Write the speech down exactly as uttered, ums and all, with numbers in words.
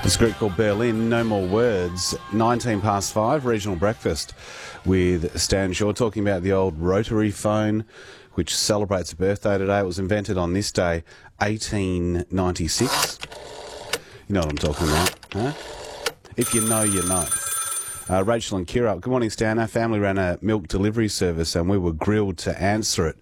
This group called Berlin, No More Words, nineteen past five, regional breakfast with Stan Shaw, talking about the old rotary phone, which celebrates a birthday today. It was invented on this day, eighteen ninety-six. You know what I'm talking about, huh? If you know, you know. Uh, Rachel and Kira, good morning, Stan. Our family ran a milk delivery service and we were grilled to answer it.